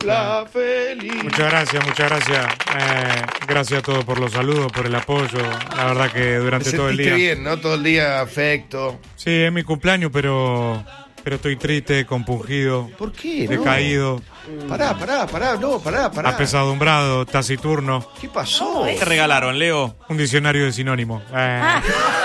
la feliz. Muchas gracias, muchas gracias. Gracias a todos por los saludos, por el apoyo. La verdad que durante todo el día. Bien, ¿no? Todo el día afecto. Sí, es mi cumpleaños, pero estoy triste, compungido. ¿Por qué? Decaído. Pará. Apesadumbrado, taciturno. ¿Qué pasó? ¿Qué te regalaron, Leo? Un diccionario de sinónimos.